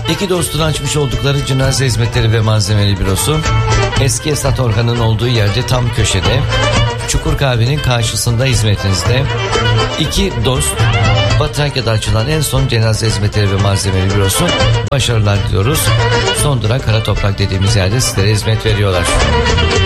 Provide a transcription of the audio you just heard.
İki dostun açmış oldukları cenaze hizmetleri ve malzemeli bürosu eski Esat Orhan'ın olduğu yerde tam köşede, Çukur Kahve'nin karşısında hizmetinizde. İki dost, Batı Trakya'da açılan en son cenaze hizmetleri ve malzemeli bürosu. Başarılar diliyoruz. Son durak Kara Toprak dediğimiz yerde sizlere hizmet veriyorlar.